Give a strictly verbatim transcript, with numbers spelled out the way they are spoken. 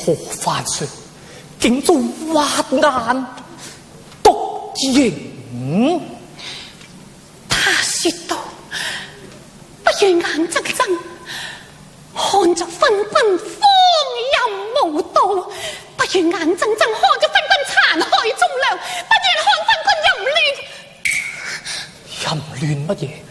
何犯上，竟遭挖眼毒刑？ 他說道：不如眼睜睜看着昏君荒淫無道，不如眼睜睜看着昏君殘害忠良，不願看昏君淫亂。 淫亂乜嘢？